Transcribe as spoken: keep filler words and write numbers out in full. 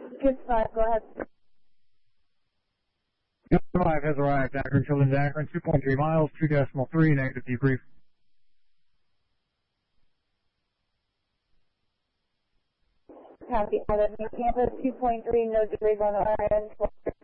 Good five, go ahead. Good five has arrived. Akron, Children's Akron, two point three miles, two decimal three, negative debrief. Copy, out of New Campus, two point three, no debrief on the R N.